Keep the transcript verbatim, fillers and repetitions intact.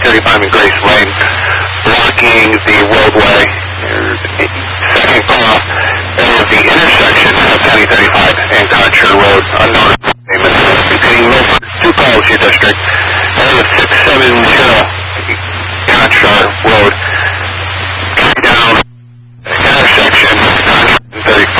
thirty-five and Grace Lane, blocking the roadway. Second call is the intersection of County thirty-five and Contra Road, unknown payment. Containing Milford, two calls your district. Area six seven zero, Contra Road, down intersection, Contra thirty-five.